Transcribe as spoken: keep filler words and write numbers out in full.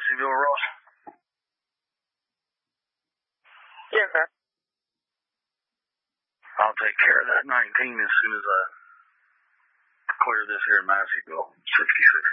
Masseyville, Ross? Yes, sir. I'll take care of that nineteen as soon as I clear this here in Masseyville. sixty-six